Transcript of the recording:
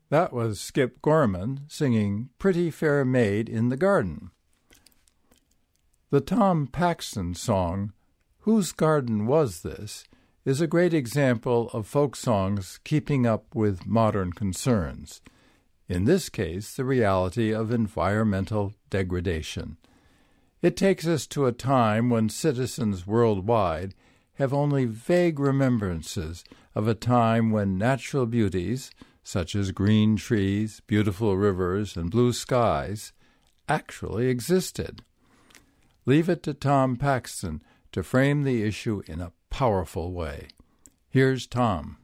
That was Skip Gorman singing Pretty Fair Maid in the Garden. The Tom Paxton song, Whose Garden Was This?, is a great example of folk songs keeping up with modern concerns, in this case the reality of environmental degradation. It takes us to a time when citizens worldwide have only vague remembrances of a time when natural beauties, such as green trees, beautiful rivers, and blue skies, actually existed. Leave it to Tom Paxton to frame the issue in a powerful way. Here's Tom.